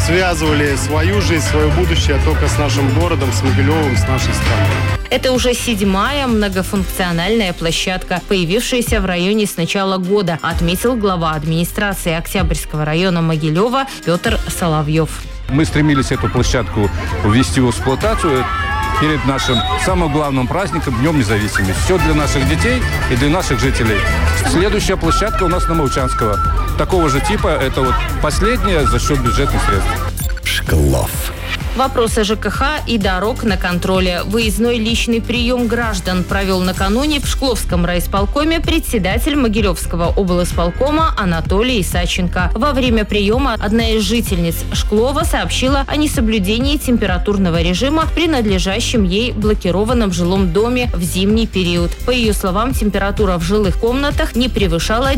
связывали свою жизнь, свое будущее только с нашим городом, с Могилевым, с нашей страной. Это уже 7-я многофункциональная площадка, появившаяся в районе с начала года, отметил глава администрации Октябрьского района Могилева Петр Соловьев. Мы стремились эту площадку ввести в эксплуатацию перед нашим самым главным праздником – Днем независимости. Все для наших детей и для наших жителей. Следующая площадка у нас на Молчанского. Такого же типа, это вот последняя за счет бюджетных средств. Шклов. Вопросы ЖКХ и дорог на контроле. Выездной личный прием граждан провел накануне в Шкловском райисполкоме председатель Могилевского облисполкома Анатолий Исаченко. Во время приема одна из жительниц Шклова сообщила о несоблюдении температурного режима в принадлежащем ей блокированном жилом доме в зимний период. По ее словам, температура в жилых комнатах не превышала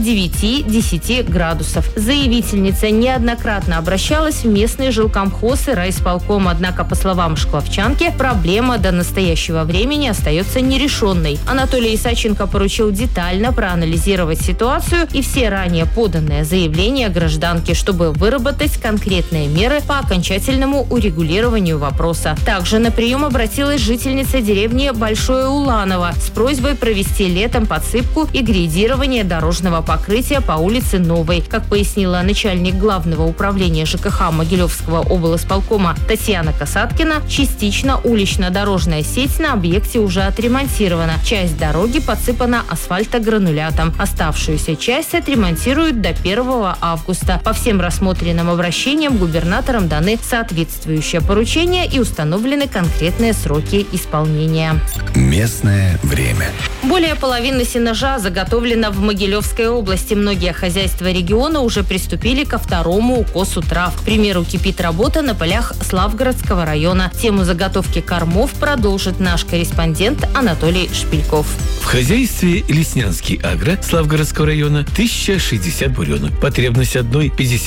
9-10 градусов. Заявительница неоднократно обращалась в местный жилкомхоз и райисполком. Однако, по словам шкловчанки, проблема до настоящего времени остается нерешенной. Анатолий Исаченко поручил детально проанализировать ситуацию и все ранее поданные заявления гражданки, чтобы выработать конкретные меры по окончательному урегулированию вопроса. Также на прием обратилась жительница деревни Большое Уланово с просьбой провести летом подсыпку и грейдирование дорожного покрытия по улице Новой. Как пояснила начальник главного управления ЖКХ Могилевского облисполкома Татьяна Касаткина, частично улично-дорожная сеть на объекте уже отремонтирована. Часть дороги подсыпана асфальтогранулятом. Оставшуюся часть отремонтируют до 1 августа. По всем рассмотренным обращениям губернаторам даны соответствующие поручения и установлены конкретные сроки исполнения. Местное время. Более половины сенажа заготовлено в Могилевской области. Многие хозяйства региона уже приступили ко второму укосу трав. К примеру, кипит работа на полях Славгородского района. Тему заготовки кормов продолжит наш корреспондент Анатолий Шпильков. В хозяйстве Леснянский агро Славгородского района 1060 буренок. Потребность одной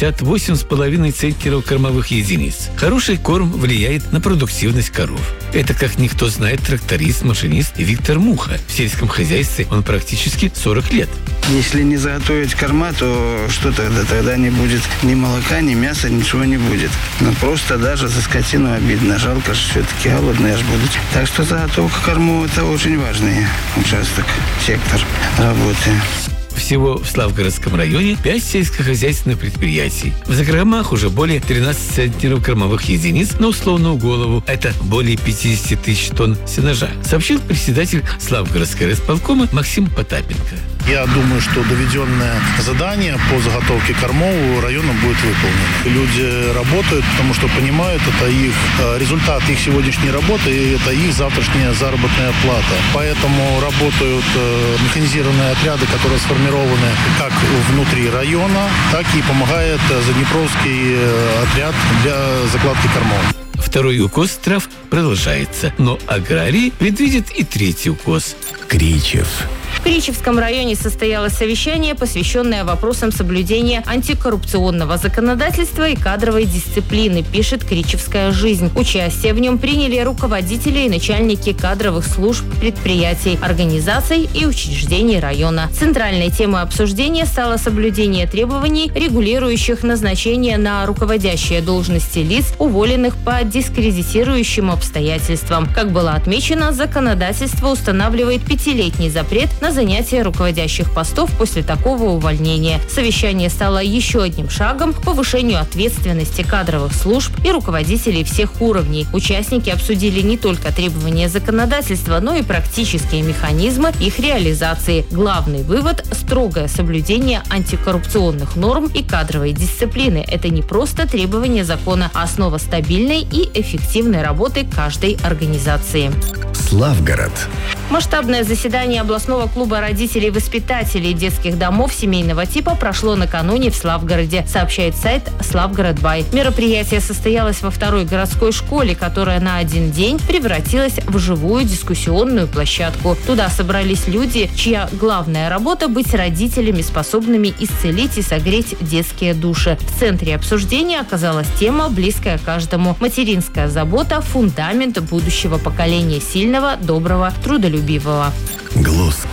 58,5 центнеров кормовых единиц. Хороший корм влияет на продуктивность коров. Это, как никто знает, тракторист, машинист Виктор Муха. В сельском хозяйстве он практически 40 лет. Если не заготовить корма, то что тогда не будет ни молока, ни мяса, ничего не будет. Но просто даже за скотину обидно. Жалко, что все-таки голодные аж будут. Так что заготовка кормов – это очень важный участок, сектор работы. Всего в Славгородском районе 5 сельскохозяйственных предприятий. В закромах уже более 13 центнеров кормовых единиц на условную голову. Это более 50 тысяч тонн сенажа, сообщил председатель Славгородского райисполкома Максим Потапенко. Я думаю, что доведенное задание по заготовке кормов районом будет выполнено. Люди работают, потому что понимают, это их результат их сегодняшней работы, и это их завтрашняя заработная плата. Поэтому работают механизированные отряды, которые сформированы как внутри района, так и помогает Заднепровский отряд для закладки кормов. Второй укос трав продолжается, но аграрии предвидят и третий укос. Кричев. В Кричевском районе состоялось совещание, посвященное вопросам соблюдения антикоррупционного законодательства и кадровой дисциплины, пишет «Кричевская жизнь». Участие в нем приняли руководители и начальники кадровых служб, предприятий, организаций и учреждений района. Центральной темой обсуждения стало соблюдение требований, регулирующих назначение на руководящие должности лиц, уволенных по дискредитирующим обстоятельствам. Как было отмечено, законодательство устанавливает 5-летний запрет на занятие руководящих постов после такого увольнения. Совещание стало еще одним шагом к повышению ответственности кадровых служб и руководителей всех уровней. Участники обсудили не только требования законодательства, но и практические механизмы их реализации. Главный вывод – строгое соблюдение антикоррупционных норм и кадровой дисциплины. Это не просто требование закона, а основа стабильной и эффективной работы каждой организации. Славгород. Масштабное заседание областного клуба родителей и воспитателей детских домов семейного типа прошло накануне в Славгороде, сообщает сайт Славгород.бай. Мероприятие состоялось во второй городской школе, которая на один день превратилась в живую дискуссионную площадку. Туда собрались люди, чья главная работа – быть родителями, способными исцелить и согреть детские души. В центре обсуждения оказалась тема, близкая каждому. Материнская забота – фундамент будущего поколения сильного, доброго, трудолюбивого. Глуск.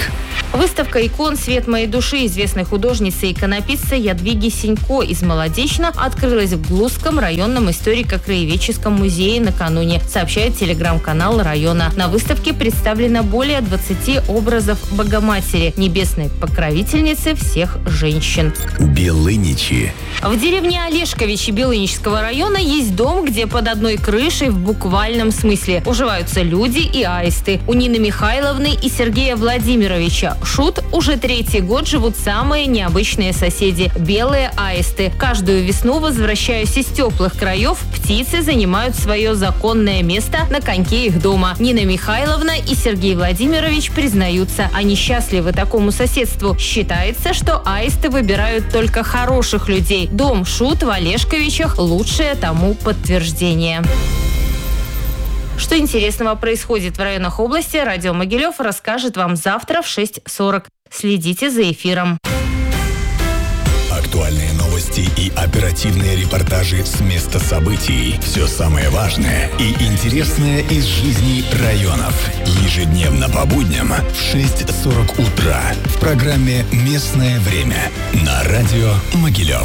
Выставка икон «Свет моей души» известной художницы и иконописца Ядвиги Синько из Молодечно открылась в Глузском районном историко-краеведческом музее накануне, сообщает телеграм-канал района. На выставке представлено более 20 образов Богоматери, небесной покровительницы всех женщин. Белыничи. В деревне Олешковичи Белынического района есть дом, где под одной крышей в буквальном смысле уживаются люди и аисты. У Нины Михайловны и Сергея Владимировича Шут уже 3-й год живут самые необычные соседи – белые аисты. Каждую весну, возвращаясь из теплых краев, птицы занимают свое законное место на коньке их дома. Нина Михайловна и Сергей Владимирович признаются, они счастливы такому соседству. Считается, что аисты выбирают только хороших людей. Дом Шут в Олешковичах – лучшее тому подтверждение. Что интересного происходит в районах области, радио Могилев расскажет вам завтра в 6:40. Следите за эфиром. Актуальные новости и оперативные репортажи с места событий. Все самое важное и интересное из жизни районов. Ежедневно по будням в 6:40 утра в программе «Местное время» на радио Могилев.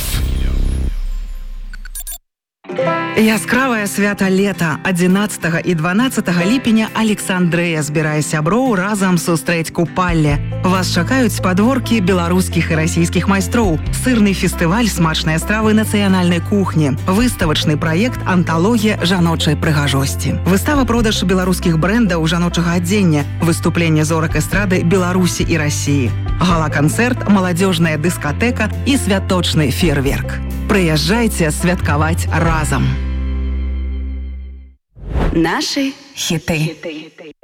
Яскравае свята лета 11 і 12 ліпеня Александрэя збірае сяброў разам сустрэць купалле. Вас чакаюць падворкі беларускіх і расійскіх майстроў, сырны фестываль, смачныя стравы нацыянальнай кухні, выставачны праект «Анталогія жаночай прыгажосці». Выстава-продаж беларускіх брэндаў жаночага адзення, выступленне зорак эстрады Беларусі і Расіі, гала-канцэрт, маладзёжная дыскатэка і святочны фейерверк. Прыязджайце святкаваць разам. Наши хиты.